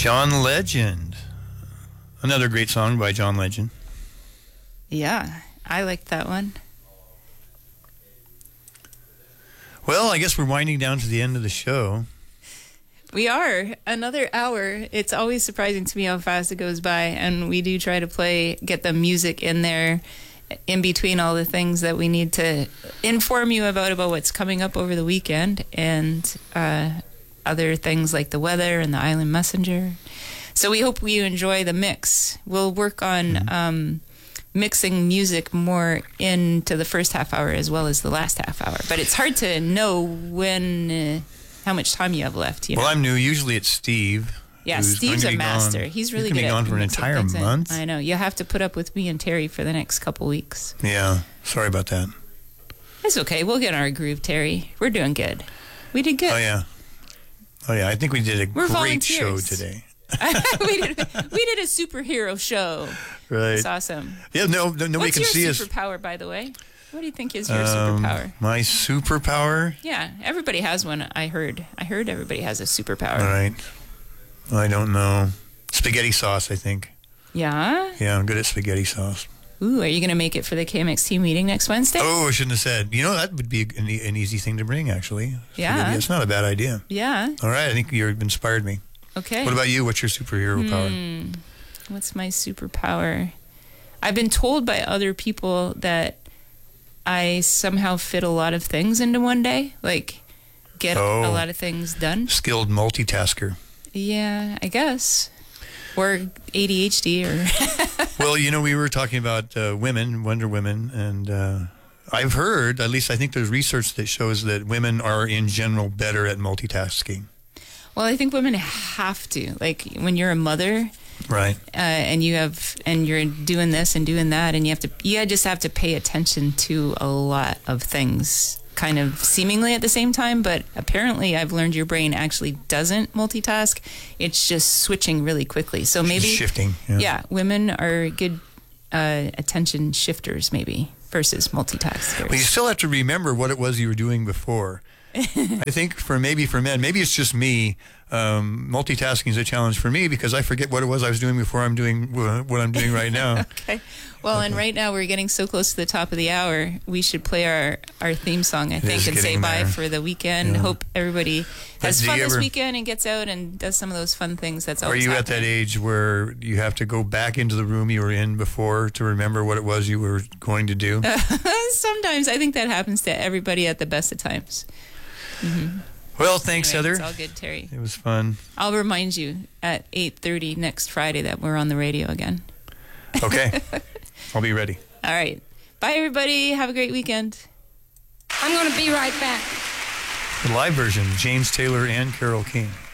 John Legend. Another great song by John Legend. Yeah, I liked that one. Well, I guess we're winding down to the end of the show. We are. Another hour. It's always surprising to me how fast it goes by, and we do try to get the music in there in between all the things that we need to inform you about what's coming up over the weekend, and other things like the weather and the Island Messenger. So we hope you enjoy the mix. We'll work on mixing music more into the first half hour as well as the last half hour. But it's hard to know when, how much time you have left. You know? Well, I'm new. Usually it's Steve. Yeah, Steve's a master. He's really good at He's going to be gone for an entire month. I know. You'll have to put up with me and Terry for the next couple weeks. Yeah. Sorry about that. It's okay. We'll get our groove, Terry. We're doing good. We did good. Oh, yeah. I think we did a great show today. we did a superhero show. Right. It's awesome. Yeah, nobody can see us. What's your superpower, by the way? What do you think is your superpower? My superpower? Yeah, everybody has one, I heard. I heard everybody has a superpower. All right. I don't know. Spaghetti sauce, I think. Yeah? Yeah, I'm good at spaghetti sauce. Ooh, are you going to make it for the KMXT meeting next Wednesday? Oh, I shouldn't have said. That would be an easy thing to bring, actually. Yeah. It's not a bad idea. Yeah. All right, I think you've inspired me. Okay. What about you? What's your superhero power? What's my superpower? I've been told by other people that I somehow fit a lot of things into one day. Like, get a lot of things done. Skilled multitasker. Yeah, I guess. Or ADHD or... Well, we were talking about women, Wonder Women, and I've heard, at least I think there's research that shows that women are in general better at multitasking. Well, I think women have to. Like, when you're a mother... Right. And you're doing this and doing that, and you just have to pay attention to a lot of things kind of seemingly at the same time, but apparently I've learned your brain actually doesn't multitask. It's just switching really quickly. So maybe shifting. Yeah, women are good attention shifters maybe versus multitaskers. Well, you still have to remember what it was you were doing before. I think for men, maybe it's just me. Multitasking is a challenge for me because I forget what it was I was doing before I'm doing what I'm doing right now. Okay. Well, and right now we're getting so close to the top of the hour, we should play our theme song, I think, and say bye for the weekend. Yeah. Hope everybody has fun this weekend and gets out and does some of those fun things. That's always happening. Are you at that age where you have to go back into the room you were in before to remember what it was you were going to do? Sometimes. I think that happens to everybody at the best of times. Mm-hmm. Well, thanks, Heather. It's all good, Terry. It was fun. I'll remind you at 8:30 next Friday that we're on the radio again. Okay. I'll be ready. All right. Bye, everybody. Have a great weekend. I'm going to be right back. The live version, James Taylor and Carole King.